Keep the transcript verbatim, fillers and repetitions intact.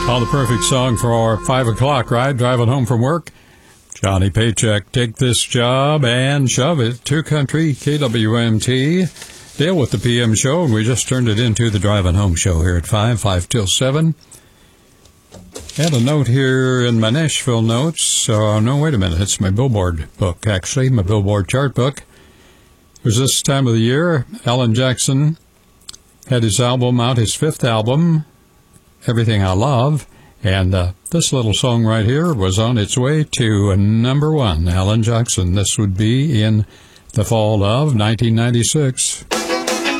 All the perfect song for our five o'clock ride, driving home from work. Johnny Paycheck, take this job and shove it to country, K W M T. Deal with the P M show, and we just turned it into the driving home show here at five, five till seven. Had a note here in my Nashville notes. Uh, no, wait a minute. It's my Billboard book, actually, my Billboard chart book. It was this time of the year. Alan Jackson had his album out, his fifth album, Everything I Love, and uh, this little song right here was on its way to number one. Alan Jackson. This would be in the fall of nineteen ninety-six.